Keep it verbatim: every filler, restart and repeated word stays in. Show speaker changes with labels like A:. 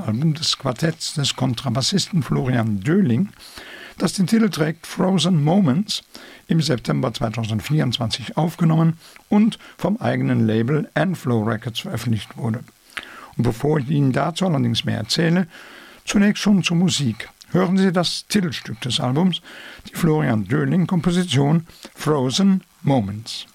A: Debütalbum des Quartetts des Kontrabassisten Florian Döhling, das den Titel trägt Frozen Moments, im September zweitausendvierundzwanzig aufgenommen und vom eigenen Label N-Flow Records veröffentlicht wurde. Und bevor ich Ihnen dazu allerdings mehr erzähle, zunächst schon zur Musik. Hören Sie das Titelstück des Albums, die Florian Döhling-Komposition Frozen Moments.